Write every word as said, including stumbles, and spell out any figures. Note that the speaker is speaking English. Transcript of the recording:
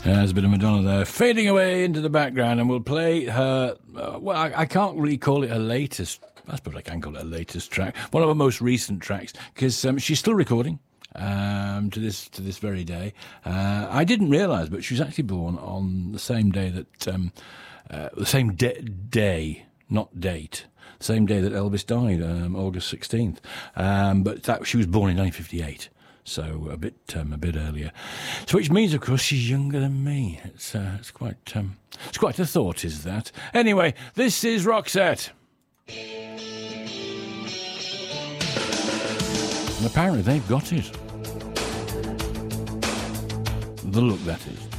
Yeah, there's a bit of Madonna there, fading away into the background, and we'll play her, uh, well, I, I can't really call it her latest, I suppose I can call it her latest track, one of her most recent tracks, because um, she's still recording um, to this to this very day. Uh, I didn't realise, but she was actually born on the same day that, um, uh, the same de- day, not date, same day that Elvis died, um, August sixteenth, um, but that, she was born in nineteen fifty-eight. So a bit, um, a bit earlier. So which means, of course, she's younger than me. It's, uh, it's quite, um, it's quite a thought, is that? Anyway, this is Roxette, and apparently they've got it. The look, that is.